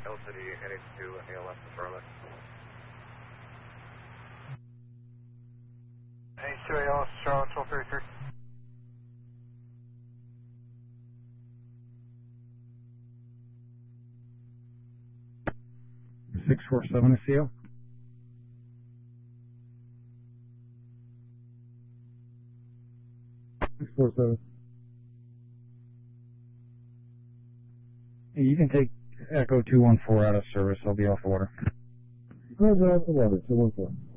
L City NH2 ALS to Charlotte. NH2 ALS Charlotte 1233. 647 is CO. Hey, you can take Echo 214 out of service. I'll be off water. Roger, out of the water, 214.